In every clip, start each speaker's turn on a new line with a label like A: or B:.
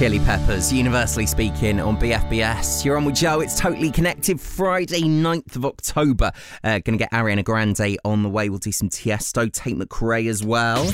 A: Chili Peppers, Universally Speaking on BFBS. You're on with Joe. It's Totally Connected. Friday, 9th of October. Going to get Ariana Grande on the way. We'll do some Tiesto, Tate McRae as well.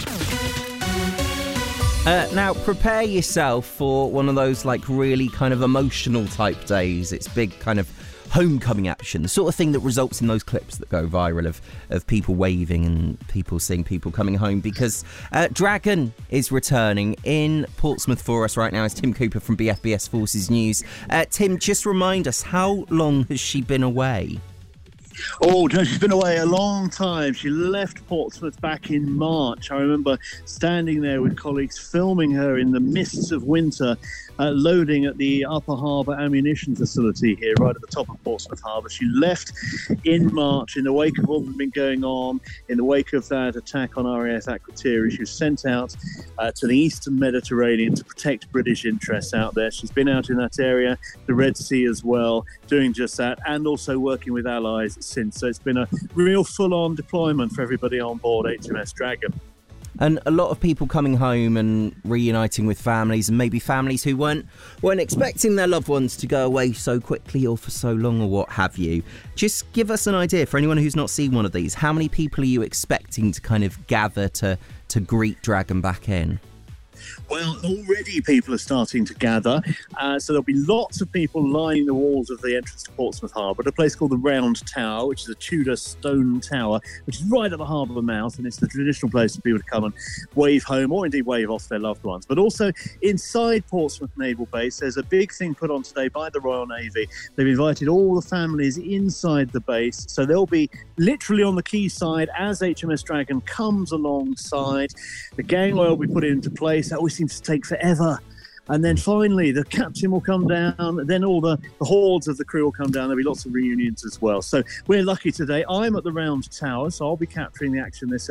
A: Now, prepare yourself for one of those really kind of emotional type days. It's big kind of homecoming action, the sort of thing that results in those clips that go viral of people waving and people seeing people coming home, because Dragon is returning in Portsmouth for us right now. It's Tim Cooper from BFBS Forces News. Tim, just remind us, how long has she been away?
B: Oh, she's been away a long time. She left Portsmouth back in March. I remember standing there with colleagues filming her in the mists of winter, loading at the Upper Harbour ammunition facility here, right at the top of Portsmouth Harbour. She left in March in the wake of what had been going on, in the wake of that attack on RAF Akrotiri. She was sent out to the Eastern Mediterranean to protect British interests out there. She's been out in that area, the Red Sea as well, doing just that, and also working with allies since. So it's been a real full-on deployment for everybody on board HMS Dragon.
A: And a lot of people coming home and reuniting with families, and maybe families who weren't expecting their loved ones to go away so quickly or for so long or what have you. Just give us an idea, for anyone who's not seen one of these, how many people are you expecting to kind of gather to greet Dragon back in?
B: Well, already people are starting to gather, so there'll be lots of people lining the walls of the entrance to Portsmouth Harbour at a place called the Round Tower, which is a Tudor stone tower, which is right at the harbour mouth, and it's the traditional place for people to come and wave home or indeed wave off their loved ones. But also inside Portsmouth Naval Base, there's a big thing put on today by the Royal Navy. They've invited all the families inside the base, so they'll be literally on the quayside as HMS Dragon comes alongside. The gangway will be put into place. That always seems to take forever. And then finally, the captain will come down. Then all the hordes of the crew will come down. There'll be lots of reunions as well. So we're lucky today. I'm at the Round Tower, so I'll be capturing the action this